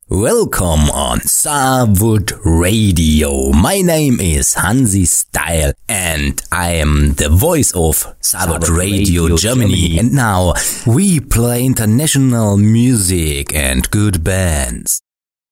Welcome on Saarwood Radio. My name is Hansi Style and I am the voice of Saarwood Radio Germany. And now we play international music and good bands.